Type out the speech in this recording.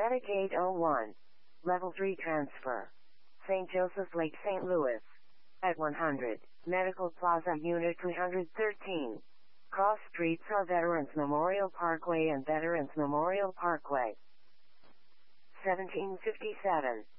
Data Gate 01. Level 3 transfer. St. Joseph Lake, St. Louis. At 100. Medical Plaza Unit 313. Cross streets are Veterans Memorial Parkway and Veterans Memorial Parkway. 1757.